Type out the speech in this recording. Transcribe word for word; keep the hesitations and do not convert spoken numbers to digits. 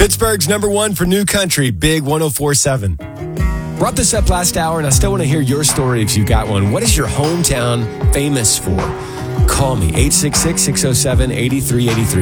Pittsburgh's number one for new country, Big one oh four point seven. Brought this up last hour, and I still want to hear your story if you got one. What is your hometown famous for? Call me, eight six six, six oh seven, eight three eight three.